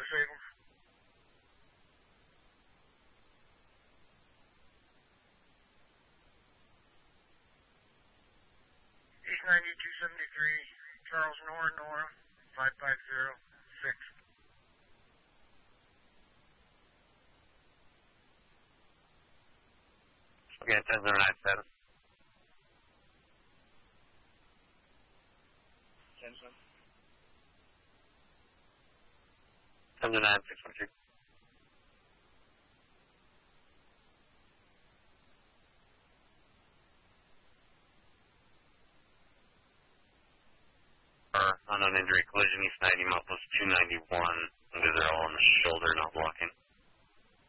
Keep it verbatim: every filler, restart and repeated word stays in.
disabled. East ninety-two seventy-three, Charles Nora Nora, five five zero six. Okay, ten zero nine seven. ten seven. ten zero nine six one three. Unknown injury collision, East ninety, Mount Post two ninety-one. They're all on the shoulder, not blocking.